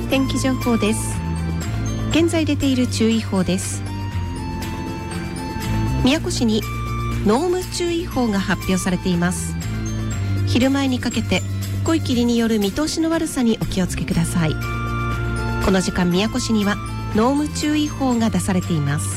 天気情報です。現在出ている注意報です。宮古市に濃霧注意報が発表されています。昼前にかけて濃い霧による見通しの悪さにお気をつけください。この時間宮古市には濃霧注意報が出されています。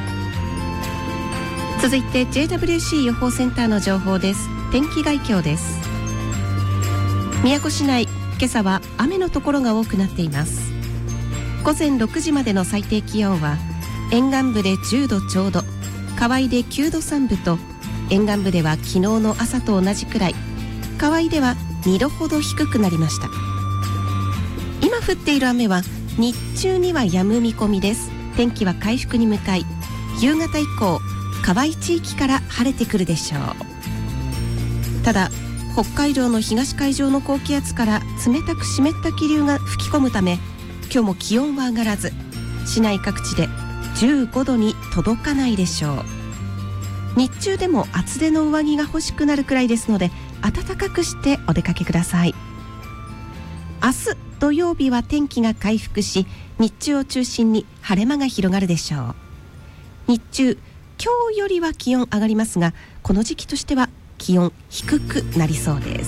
続いて JWC 予報センターの情報です。天気概況です。宮古市内、今朝は雨のところが多くなっています。午前6時までの最低気温は沿岸部で10度ちょうど、河合で9度3分と、沿岸部では昨日の朝と同じくらい、河合では2度ほど低くなりました。今降っている雨は日中には止む見込みです。天気は回復に向かい、夕方以降河合地域から晴れてくるでしょう。ただ北海道の東海上の高気圧から冷たく湿った気流が吹き込むため、今日も気温は上がらず、市内各地で15度に届かないでしょう。日中でも厚手の上着が欲しくなるくらいですので、暖かくしてお出かけください。明日土曜日は天気が回復し、日中を中心に晴れ間が広がるでしょう。日中、今日よりは気温上がりますが、この時期としては気温低くなりそうです。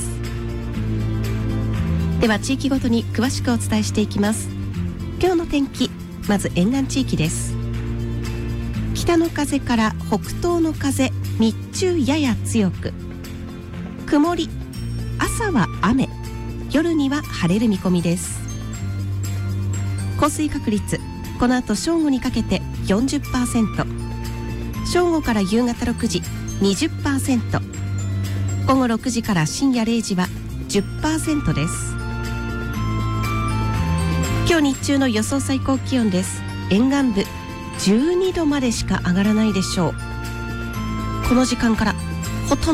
では地域ごとに詳しくお伝えしていきます。今日の天気、まず沿岸地域です。北の風から北東の風、日中やや強く、曇り、朝は雨、夜には晴れる見込みです。降水確率、この後正午にかけて 40%、 正午から夕方6時 20%、 午後6時から深夜0時は 10% です。今日日中の予想最高気温です。沿岸部12度までしか上がらないでしょう。この時間から